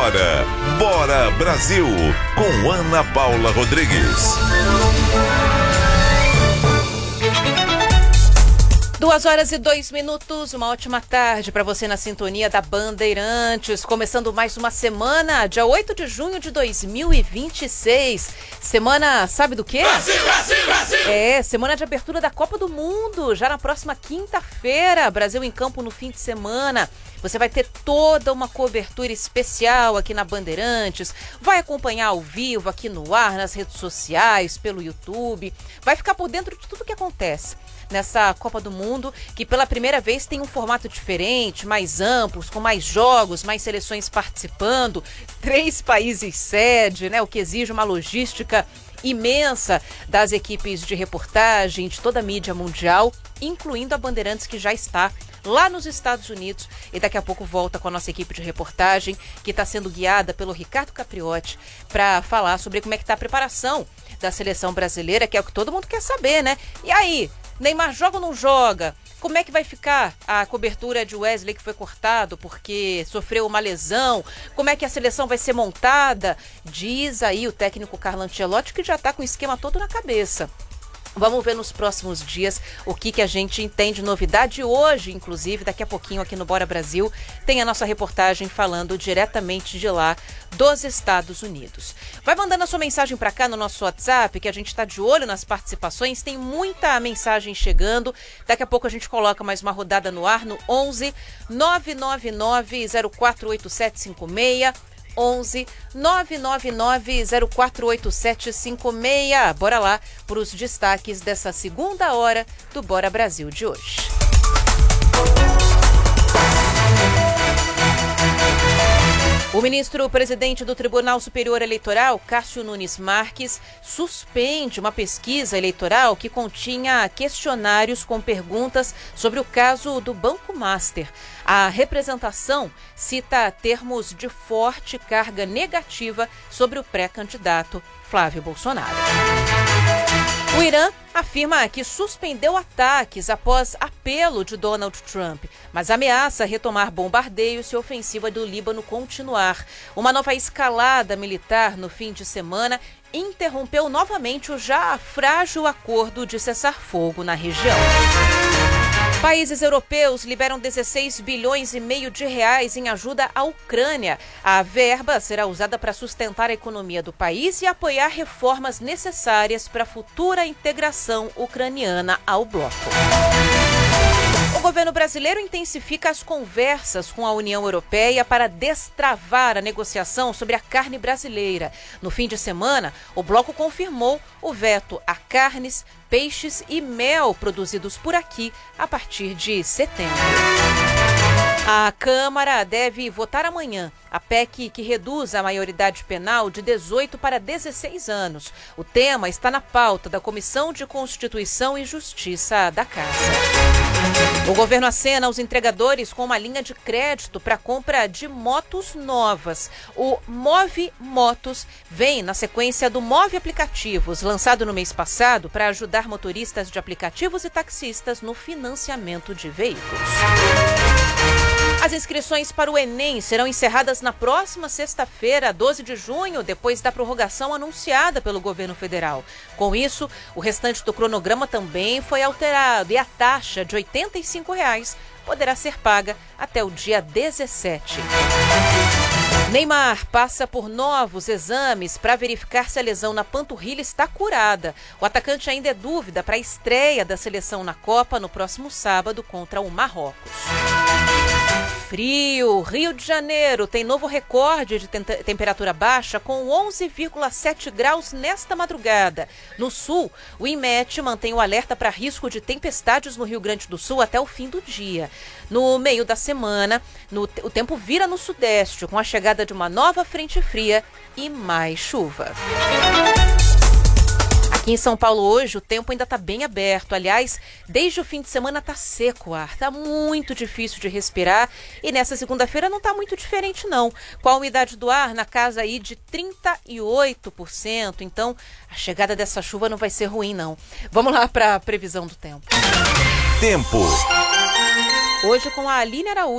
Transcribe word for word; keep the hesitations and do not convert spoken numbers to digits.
agora, Bora Brasil, com Ana Paula Rodrigues. Duas horas e dois minutos, uma ótima tarde para você na sintonia da Bandeirantes. Começando mais uma semana, dia oito de junho de dois mil e vinte e seis. Semana, sabe do quê? Brasil, Brasil, Brasil! É, semana de abertura da Copa do Mundo, já na próxima quinta-feira. Brasil em campo no fim de semana. Você vai ter toda uma cobertura especial aqui na Bandeirantes, vai acompanhar ao vivo aqui no ar, nas redes sociais, pelo YouTube, vai ficar por dentro de tudo que acontece nessa Copa do Mundo, que pela primeira vez tem um formato diferente, mais amplo, com mais jogos, mais seleções participando, três países sede, né, o que exige uma logística imensa das equipes de reportagem, de toda a mídia mundial, incluindo a Bandeirantes, que já está lá nos Estados Unidos, e daqui a pouco volta com a nossa equipe de reportagem, que está sendo guiada pelo Ricardo Capriotti, para falar sobre como é que está a preparação da seleção brasileira, que é o que todo mundo quer saber, né? E aí, Neymar joga ou não joga? Como é que vai ficar a cobertura de Wesley, que foi cortado porque sofreu uma lesão? Como é que a seleção vai ser montada? Diz aí o técnico Carlo Ancelotti, que já está com o esquema todo na cabeça. Vamos ver nos próximos dias o que, que a gente entende de novidade. Hoje, inclusive, daqui a pouquinho aqui no Bora Brasil, tem a nossa reportagem falando diretamente de lá, dos Estados Unidos. Vai mandando a sua mensagem para cá no nosso WhatsApp, que a gente está de olho nas participações. Tem muita mensagem chegando. Daqui a pouco a gente coloca mais uma rodada no ar no onze nove nove nove zero quatro oito sete cinco seis. onze nove nove nove zero quatro oito sete cinco seis. Bora lá para os destaques dessa segunda hora do Bora Brasil de hoje. O ministro-presidente do Tribunal Superior Eleitoral, Cássio Nunes Marques, suspende uma pesquisa eleitoral que continha questionários com perguntas sobre o caso do Banco Master. A representação cita termos de forte carga negativa sobre o pré-candidato Flávio Bolsonaro. O Irã afirma que suspendeu ataques após apelo de Donald Trump, mas ameaça retomar bombardeios se a ofensiva do Líbano continuar. Uma nova escalada militar no fim de semana interrompeu novamente o já frágil acordo de cessar-fogo na região. Países europeus liberam dezesseis bilhões e meio de reais em ajuda à Ucrânia. A verba será usada para sustentar a economia do país e apoiar reformas necessárias para a futura integração ucraniana ao bloco. O governo brasileiro intensifica as conversas com a União Europeia para destravar a negociação sobre a carne brasileira. No fim de semana, o bloco confirmou o veto a carnes, peixes e mel produzidos por aqui a partir de setembro. A Câmara deve votar amanhã a P E C que reduz a maioridade penal de dezoito para dezesseis anos. O tema está na pauta da Comissão de Constituição e Justiça da Casa. O governo acena aos entregadores com uma linha de crédito para compra de motos novas. O Move Motos vem na sequência do Move Aplicativos, lançado no mês passado para ajudar motoristas de aplicativos e taxistas no financiamento de veículos. As inscrições para o Enem serão encerradas na próxima sexta-feira, doze de junho, depois da prorrogação anunciada pelo governo federal. Com isso, o restante do cronograma também foi alterado e a taxa de oitenta e cinco reais poderá ser paga até o dia dezessete. Neymar passa por novos exames para verificar se a lesão na panturrilha está curada. O atacante ainda é dúvida para a estreia da seleção na Copa no próximo sábado contra o Marrocos. Frio. Rio de Janeiro tem novo recorde de te- temperatura baixa com onze vírgula sete graus nesta madrugada. No sul, o INMET mantém o alerta para risco de tempestades no Rio Grande do Sul até o fim do dia. No meio da semana, no, o tempo vira no sudeste com a chegada de uma nova frente fria e mais chuva. Aqui em São Paulo hoje o tempo ainda está bem aberto. Aliás, desde o fim de semana está seco o ar, está muito difícil de respirar e nessa segunda-feira não está muito diferente não. Com a umidade do ar na casa aí de trinta e oito por cento, então a chegada dessa chuva não vai ser ruim não. Vamos lá para a previsão do tempo. Tempo. Hoje com a Aline Araújo.